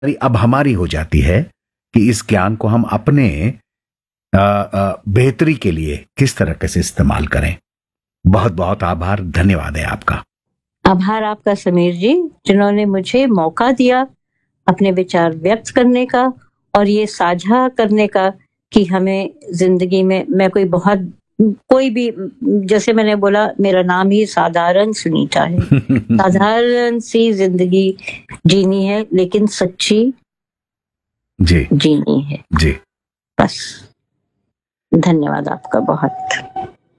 अब हमारी हो जाती है कि इस ज्ञान को हम अपने बेहतरी के लिए किस तरह से इस्तेमाल करें। बहुत बहुत आभार, धन्यवाद है आपका। आभार आपका समीर जी, जिन्होंने मुझे मौका दिया अपने विचार व्यक्त करने का और ये साझा करने का कि हमें जिंदगी में मैं कोई भी, जैसे मैंने बोला, मेरा नाम ही साधारण सुनीता है। साधारण सी जिंदगी जीनी है, लेकिन सच्ची जी जीनी है जी। बस। धन्यवाद आपका बहुत।